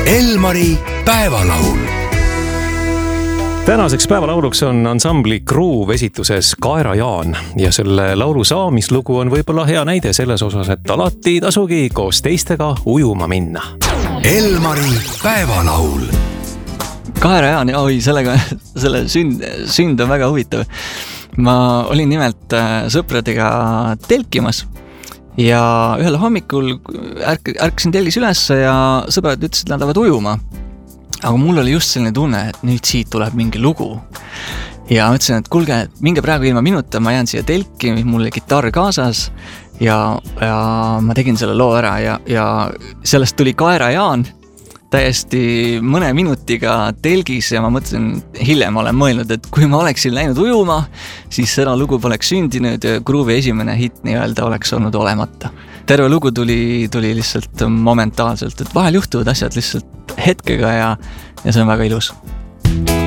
Elmari päevalaul. Tänaseks päevalauluks on ansambli Groove esituses Kaera Jaan ja selle laulu saamislugu on võib-olla hea näide selles osas, et alati tasugi koos teistega ujuma minna. Elmari päevalaul. Kaera Jaan, selle sünd on väga huvitav. Ma olin nimelt sõpradega telkimas ja ühel hommikul ärkasin telgis üles ja sõbrad ütlesid, et nad lähevad ujuma. Aga mul oli just selline tunne, et nüüd siit tuleb mingi lugu. Ja mõtlesin, et kuulge, minge praegu ilma minuta, ma jään siia telki, mul oli kitarr kaasas ja ma tegin selle loo ära ja sellest tuli Kaera Jaan täiesti mõne minutiga telgis ja ma mõtlesin, hiljem olen mõelnud, et kui ma oleksin läinud ujuma, siis seda lugu poleks sündinud ja Groove'i esimene hitt nii-öelda oleks olnud olemata. Terve lugu tuli lihtsalt momentaalselt, et vahel juhtuvad asjad lihtsalt hetkega ja see on väga ilus.